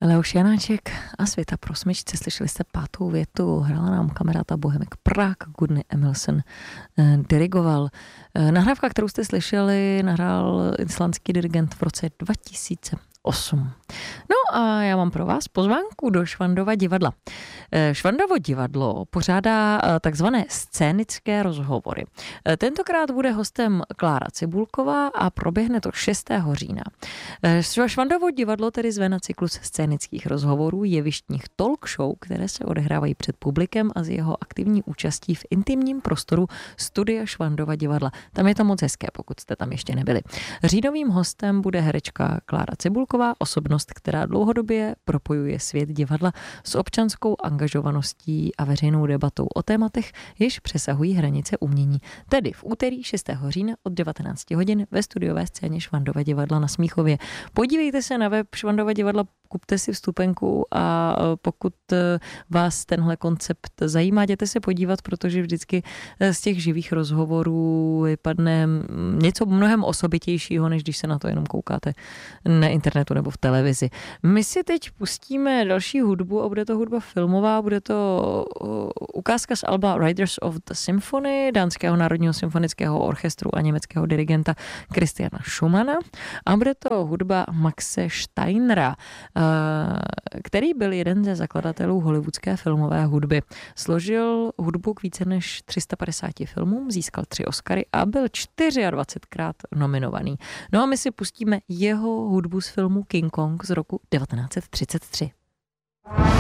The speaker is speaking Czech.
Leoš Janáček a Světa pro smyčce. Slyšeli jste pátou větu, hrála nám kamarada Bohemek Prague, Gudny Emilsen dirigoval. Nahrávka, kterou jste slyšeli, nahrál islandský dirigent v roce 2008. No a já mám pro vás pozvánku do Švandova divadla. Švandovo divadlo pořádá takzvané scénické rozhovory. Tentokrát bude hostem Klára Cibulková a proběhne to 6. října. Švandovo divadlo tedy zve na cyklus scénických rozhovorů jevištních talk show, které se odehrávají před publikem a z jeho aktivní účastí v intimním prostoru studia Švandova divadla. Tam je to moc hezké, pokud jste tam ještě nebyli. Říjnovým hostem bude herečka Klára Cibulková, osobnost, která dlouhodobě propojuje svět divadla s občanskou angažovaností a veřejnou debatou o tématech, jež přesahují hranice umění. Tedy v úterý 6. října od 19 hodin ve studiové scéně Švandova divadla na Smíchově. Podívejte se na web Švandova divadla, kupte si vstupenku a pokud vás tenhle koncept zajímá, jděte se podívat, protože vždycky z těch živých rozhovorů vypadne něco mnohem osobitějšího, než když se na to jenom koukáte na internetu nebo v televizi. My si teď pustíme další hudbu a bude to hudba filmová, bude to ukázka z alba Riders of the Symphony, dánského národního symfonického orchestru a německého dirigenta Christiana Schumana a bude to hudba Maxe Steinera, který byl jeden ze zakladatelů hollywoodské filmové hudby. Složil hudbu k více než 350 filmům, získal 3 Oscary a byl 24krát nominovaný. No a my si pustíme jeho hudbu z filmu King Kong z roku 1933.